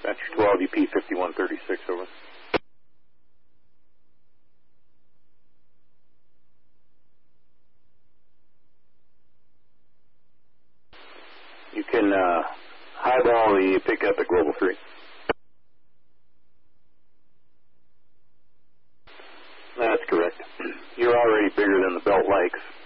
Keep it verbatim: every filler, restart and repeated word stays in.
That's twelve, U P fifty-one thirty-six, over. You can uh, highball the pickup at Global three. That's correct. You're already bigger than the belt likes.